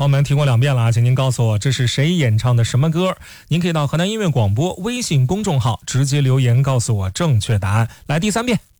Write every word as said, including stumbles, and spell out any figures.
友们听过两遍了啊，请您告诉我这是谁演唱的什么歌？您可以到河南音乐广播微信公众号直接留言告诉我正确答案。来，第三遍。